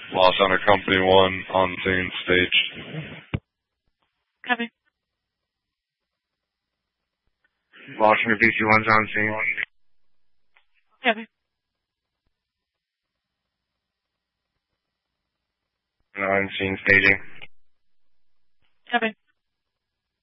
Lost Center Company 1 on scene, stage. Copy. Lost Center PC1's on scene. Copy. On scene, staging. Copy.